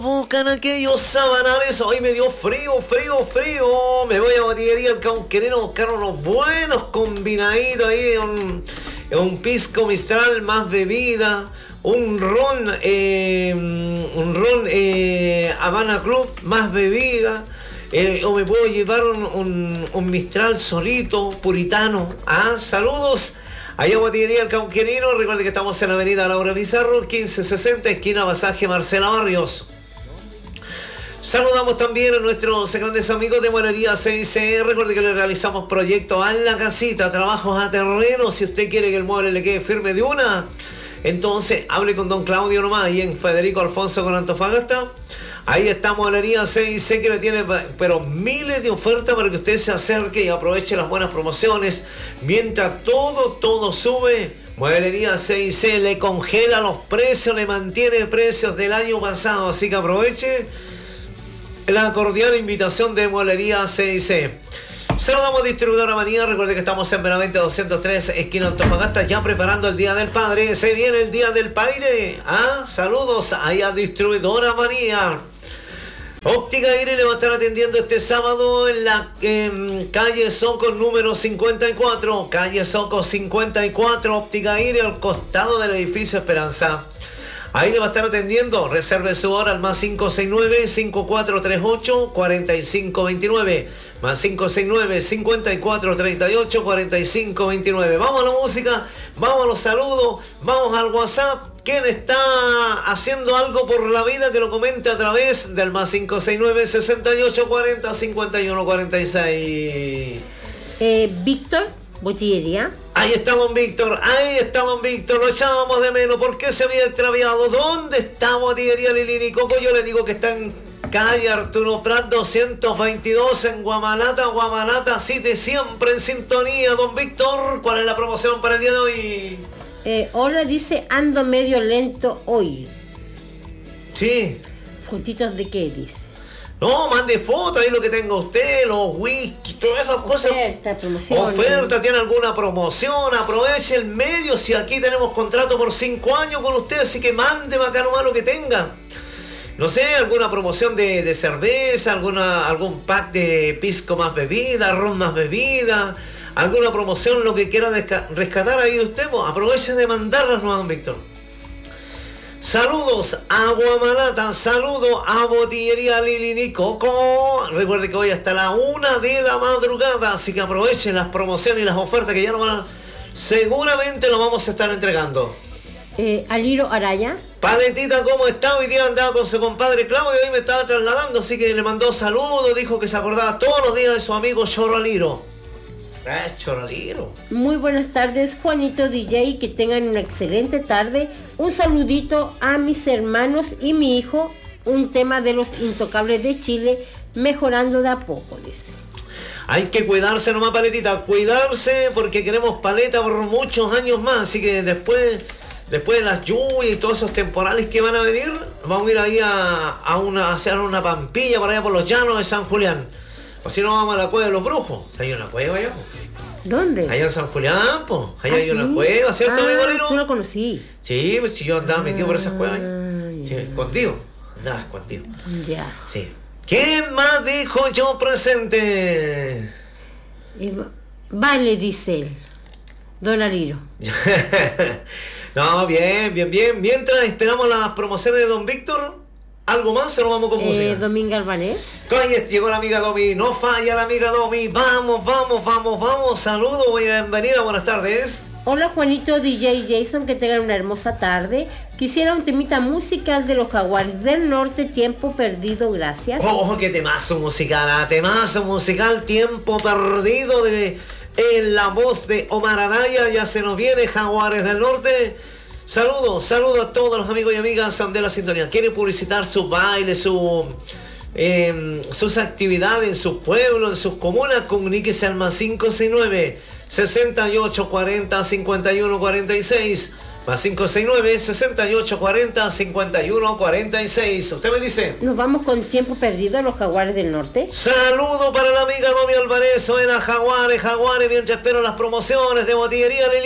Buscan aquellos sabanales, hoy me dio frío. Me voy a Botillería El Cauquenes a buscar unos buenos combinaditos ahí, un pisco Mistral más bebida, un ron Habana Club más bebida, o me puedo llevar un Mistral solito, puritano. Saludos. Allá Botillería El Cauquenino, recuerde que estamos en la avenida Laura Pizarro, 1560, esquina Pasaje Marcela Barrios. Saludamos también a nuestros grandes amigos de Mueblería CIC. Recuerde que le realizamos proyectos a la casita, trabajos a terreno. Si usted quiere que el mueble le quede firme de una, entonces hable con don Claudio nomás, ahí en Federico Alfonso con Antofagasta. Ahí está Mueblería CIC, que le tiene pero miles de ofertas para que usted se acerque y aproveche las buenas promociones. Mientras todo sube, Mueblería CIC le congela los precios, le mantiene precios del año pasado. Así que aproveche la cordial invitación de Mueblería CIC. Saludamos a Distribuidora Manía. Recuerde que estamos en Benavente 203, esquina Antofagasta, ya preparando el Día del Padre. Se viene el Día del Padre. Saludos ahí a Distribuidora Manía. Óptica Aire le va a estar atendiendo este sábado en la calle Soco número 54. Calle Soco 54, Óptica Aire, al costado del edificio Esperanza. Ahí le va a estar atendiendo. Reserve su hora al más 569-5438-4529. Más 569-5438-4529. Vamos a la música, vamos a los saludos, vamos al WhatsApp. ¿Quién está haciendo algo por la vida? Que lo comente a través del más 569-6840-5146. Víctor, Botillería. Ahí está don Víctor, lo echábamos de menos. ¿Por qué se había extraviado? ¿Dónde está Botillería Lili Coco? Yo le digo que está en calle Arturo Prat 222 en Guamalata City, siempre en sintonía. Don Víctor, ¿cuál es la promoción para el día de hoy? Hola, dice, ando medio lento hoy. Sí. ¿Fotitos de qué dice? No, mande fotos, ahí lo que tenga usted, los whisky, todas esas cosas. Oferta, tiene alguna promoción, aproveche el medio. Si aquí tenemos contrato por 5 años con usted, así que mande acá nomás lo que tenga. No sé, alguna promoción de cerveza, algún pack de pisco más bebida, ron más bebida, alguna promoción, lo que quiera rescatar ahí usted, pues, aproveche de mandarlas, ¿no, don Víctor? Saludos a Guamalata, saludos a Botillería Lili Coco. Recuerde que hoy hasta la 1 de la madrugada, así que aprovechen las promociones y las ofertas que ya seguramente lo vamos a estar entregando. Aliro Araya. Paletita, ¿cómo está? Hoy día andaba con su compadre Claudio y hoy me estaba trasladando, así que le mandó saludos, dijo que se acordaba todos los días de su amigo Choro Aliro. Choraliro. Muy buenas tardes, Juanito DJ, que tengan una excelente tarde. Un saludito a mis hermanos y mi hijo. Un tema de los Intocables de Chile, mejorando de a poco, dice. Hay que cuidarse nomás, Paletita, cuidarse, porque queremos Paleta por muchos años más. Así que después de las lluvias y todos esos temporales que van a venir, vamos a ir ahí a hacer una pampilla por allá por los llanos de San Julián. O si no, vamos a la Cueva de los Brujos. Hay una cueva allá, po. ¿Dónde? Allá en San Julián, pues. Allá hay una cueva, ¿cierto, amigo Lino? Tú lo conocí. Sí, pues si yo andaba metido por esas cuevas. Sí, escondido. Andaba escondido. Ya. Sí. ¿Quién más dijo yo presente? Vale, dice él. Don Aliro. No, bien. Mientras esperamos las promociones de don Víctor, ¿algo más o no vamos con música? Domingo Albanés. Llegó la amiga Domi, no falla la amiga Domi. Vamos. Saludos, bienvenida, buenas tardes. Hola, Juanito, DJ Jason, que tengan una hermosa tarde. Quisiera un temita musical de los Jaguares del Norte, Tiempo Perdido, gracias. Oh, qué temazo musical, Tiempo Perdido, en la voz de Omar Araya. Ya se nos viene Jaguares del Norte. Saludos a todos los amigos y amigas de la sintonía. ¿Quieren publicitar sus bailes, sus actividades en sus pueblos, en sus comunas? Comuníquese al más 569-6840-5146. Más 569-6840-5146. ¿Usted me dice? Nos vamos con Tiempo Perdido a los Jaguares del Norte. Saludo para la amiga Domi Alvarez. Era Jaguares. Mientras espero las promociones de Botillería Lili.